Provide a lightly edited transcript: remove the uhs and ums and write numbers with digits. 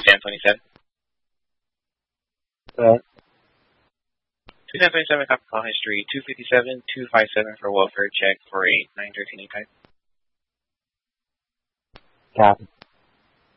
21027. 21027, copy call history 257, 257 for welfare check for a 913 type. Copy.